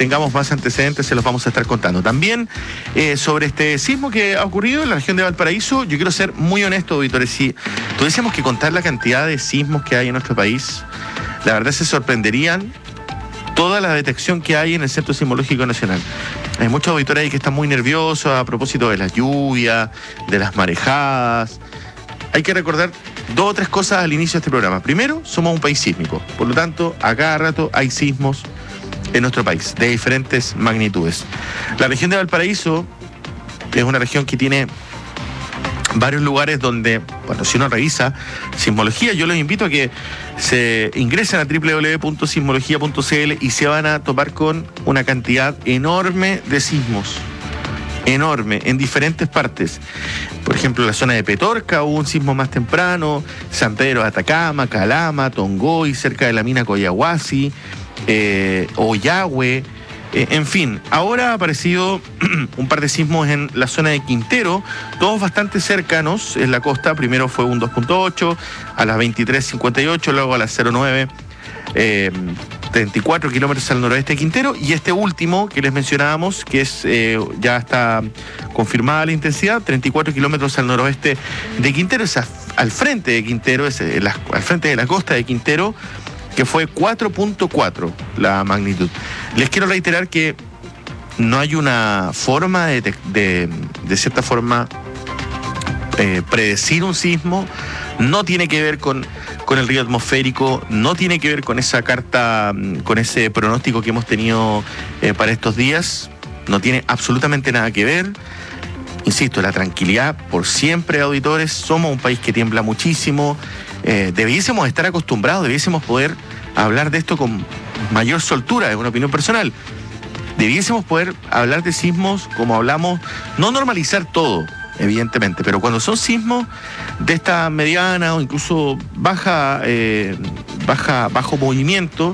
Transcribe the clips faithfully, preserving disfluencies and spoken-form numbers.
tengamos más antecedentes se los vamos a estar contando. También eh, sobre este sismo que ha ocurrido en la región de Valparaíso, yo quiero ser muy honesto, auditores. Si tuviésemos que contar la cantidad de sismos que hay en nuestro país, la verdad se sorprenderían toda la detección que hay en el Centro Sismológico Nacional. Hay muchos auditores ahí que están muy nerviosos a propósito de las lluvias, de las marejadas. Hay que recordar dos o tres cosas al inicio de este programa. Primero, somos un país sísmico. Por lo tanto, a cada rato hay sismos en nuestro país, de diferentes magnitudes. La región de Valparaíso es una región que tiene varios lugares donde, bueno, si uno revisa sismología, yo los invito a que se ingresen a doble u doble u doble u punto sismología punto c l y se van a topar con una cantidad enorme de sismos. Enorme, en diferentes partes. Por ejemplo, en la zona de Petorca hubo un sismo más temprano, San Pedro de Atacama, Calama, Tongoy, cerca de la mina Coyahuasi, eh, Oyahue, eh, en fin. Ahora ha aparecido un par de sismos en la zona de Quintero, todos bastante cercanos en la costa. Primero fue un dos punto ocho a las veintitrés cincuenta y ocho, luego a las cero nueve. Eh, treinta y cuatro kilómetros al noroeste de Quintero, y este último que les mencionábamos, que es eh, ya está confirmada la intensidad, treinta y cuatro kilómetros al noroeste de Quintero, es a, al frente de Quintero, es eh, la, al frente de la costa de Quintero, que fue cuatro punto cuatro la magnitud. Les quiero reiterar que no hay una forma de, de, de cierta forma eh, predecir un sismo. No tiene que ver con, con el río atmosférico, no tiene que ver con esa carta, con ese pronóstico que hemos tenido eh, para estos días. No tiene absolutamente nada que ver. Insisto, la tranquilidad por siempre, auditores. Somos un país que tiembla muchísimo. Eh, debiésemos estar acostumbrados, debiésemos poder hablar de esto con mayor soltura, es una opinión personal. Debiésemos poder hablar de sismos como hablamos, no normalizar todo, evidentemente, pero cuando son sismos de esta mediana o incluso baja, eh, baja bajo movimiento,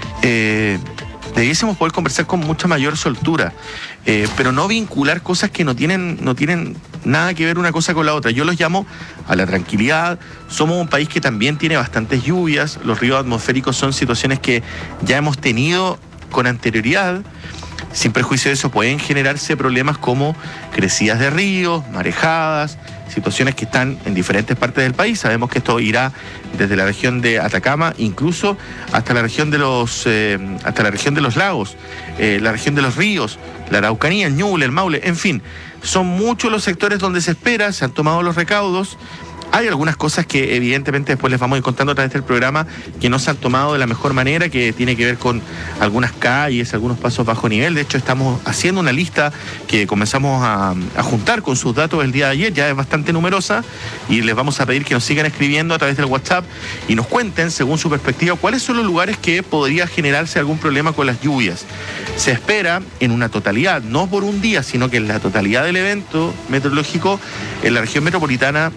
eh, debiésemos poder conversar con mucha mayor soltura, eh, pero no vincular cosas que no tienen, no tienen nada que ver una cosa con la otra. Yo los llamo a la tranquilidad. Somos un país que también tiene bastantes lluvias. Los ríos atmosféricos son situaciones que ya hemos tenido con anterioridad. Sin perjuicio de eso, pueden generarse problemas como crecidas de ríos, marejadas, situaciones que están en diferentes partes del país. Sabemos que esto irá desde la región de Atacama, incluso hasta la región de los, eh, hasta la región de los lagos, eh, la región de los ríos, la Araucanía, el Ñuble, el Maule, en fin. Son muchos los sectores donde se espera, se han tomado los recaudos. Hay algunas cosas que evidentemente después les vamos a ir contando a través del programa que no se han tomado de la mejor manera, que tiene que ver con algunas calles, algunos pasos bajo nivel. De hecho, estamos haciendo una lista que comenzamos a, a juntar con sus datos el día de ayer, ya es bastante numerosa, y les vamos a pedir que nos sigan escribiendo a través del WhatsApp y nos cuenten, según su perspectiva, cuáles son los lugares que podría generarse algún problema con las lluvias. Se espera en una totalidad, no por un día, sino que en la totalidad del evento meteorológico, en la región metropolitana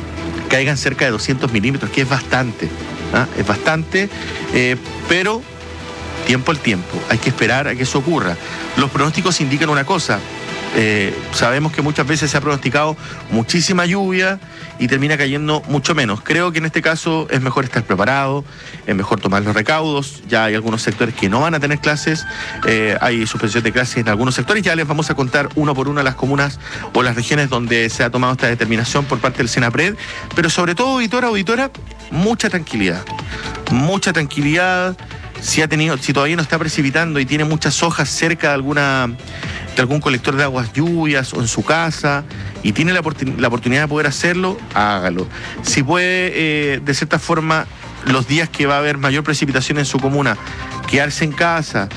caigan cerca de doscientos milímetros, que es bastante, ¿ah? es bastante, eh, pero tiempo al tiempo, hay que esperar a que eso ocurra. Los pronósticos indican una cosa, eh, sabemos que muchas veces se ha pronosticado muchísima lluvia y termina cayendo mucho menos. Creo que en este caso es mejor estar preparado, es mejor tomar los recaudos. Ya hay algunos sectores que no van a tener clases, eh, hay suspensión de clases en algunos sectores. Ya les vamos a contar uno por uno las comunas o las regiones donde se ha tomado esta determinación por parte del Senapred, pero sobre todo, auditora, auditora, mucha tranquilidad, mucha tranquilidad. Si ha tenido, si todavía no está precipitando y tiene muchas hojas cerca de alguna de algún colector de aguas lluvias o en su casa y tiene la, la oportunidad de poder hacerlo, hágalo. Si puede, eh, de cierta forma, los días que va a haber mayor precipitación en su comuna, quedarse en casa,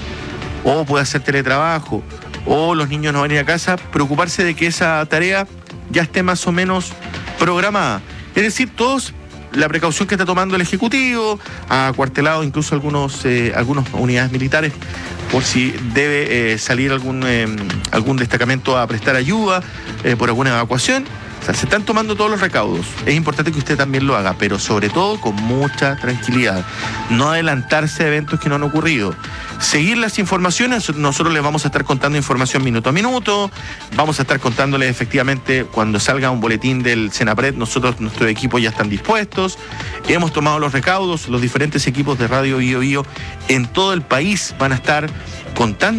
o puede hacer teletrabajo, o los niños no van a ir a casa, preocuparse de que esa tarea ya esté más o menos programada. Es decir, todos, la precaución que está tomando el Ejecutivo, ha acuartelado incluso algunos, eh, algunas unidades militares por si debe eh, salir algún, eh, algún destacamento a prestar ayuda eh, por alguna evacuación. O sea, se están tomando todos los recaudos. Es importante que usted también lo haga, pero sobre todo con mucha tranquilidad. No adelantarse a eventos que no han ocurrido. Seguir las informaciones, nosotros les vamos a estar contando información minuto a minuto. Vamos a estar contándoles efectivamente cuando salga un boletín del Senapred. Nosotros, nuestro equipo ya están dispuestos. Hemos tomado los recaudos. Los diferentes equipos de Radio Bio Bio en todo el país van a estar contando